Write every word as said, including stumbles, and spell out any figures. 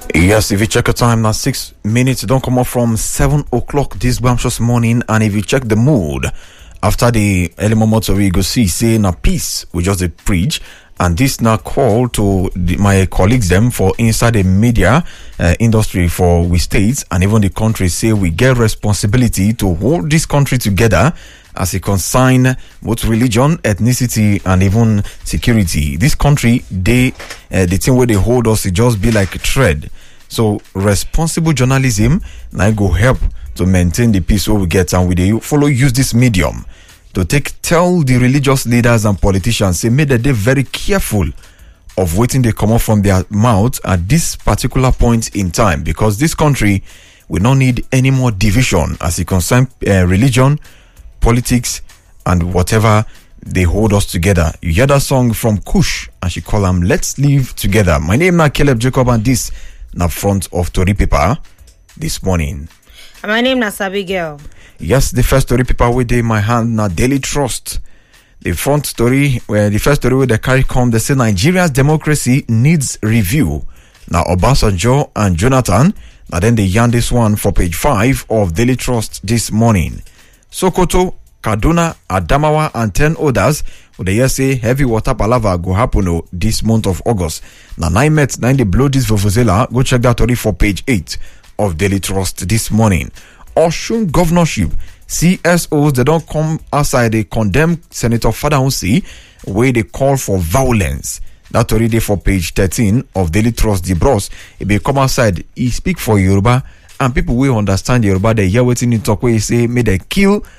Yes, if you check the time, now six minutes don't come up from seven o'clock this bumptious morning, and if you check the mood after the early moments of you go see say na peace we just a preach, and this now call to the, my colleagues them for inside the media uh, industry for we states and even the country say we get responsibility to hold this country together as it concern both religion, ethnicity, and even security. This country, they uh, the thing where they hold us, it just be like a thread. So responsible journalism now go help to maintain the peace where we get, and we they follow use this medium to take tell the religious leaders and politicians say make that they very careful of waiting they come up from their mouth at this particular point in time, because this country will not need any more division as it concerns uh, religion, politics, and whatever they hold us together. You hear that song from Kush, and she call them Let's Live Together. My name is Caleb Jacob, and this na front of Tori Paper this morning. And my name is Abigail. Yes, the first story paper with in my hand na Daily Trust. The front story, where the first story with the carry come, they say Nigeria's democracy needs review. Now Obasanjo and Jonathan, now then they yarn this one for page five of Daily Trust this morning. Sokoto, Kaduna, Adamawa, and ten others would they say heavy water palava go happen this month of August. Now nine met nine they blow this vuvuzela. Go check that story for page eight of Daily Trust this morning. Osun governorship, C S Os they don't come outside. They condemn Senator Fadahunsi where they call for violence. That already for page thirteen of Daily Trust. The bros, if they come outside, he speak for Yoruba, and people will understand Yoruba. They hear what in talk where he say, may they kill